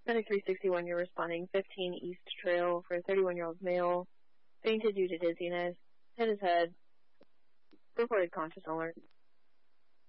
Medic 361, you're responding. 15 East Trail for a 31-year-old male. Fainted due to dizziness. Hit his head. Reported conscious alert.